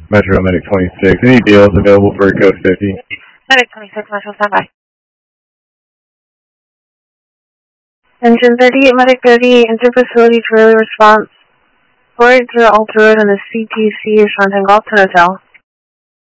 Metro Medic 26. Any deals available for code 50? Medic 26, Metro, stand by. Engine 38, Medic 38, interfacility to early response. 480 Alta Road on the CTC is Shanghai Golf Hotel.